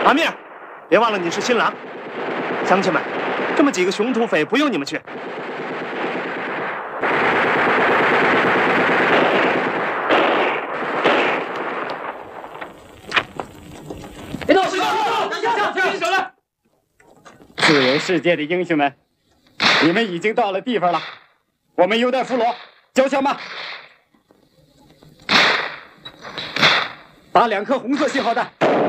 阿面，别忘了你是新郎。乡亲们，这么几个熊土匪不用你们去。 别动！别动！停手了！ 自由世界的英雄们，你们已经到了地方了，我们有待俘虏，交枪吧。把2颗红色信号弹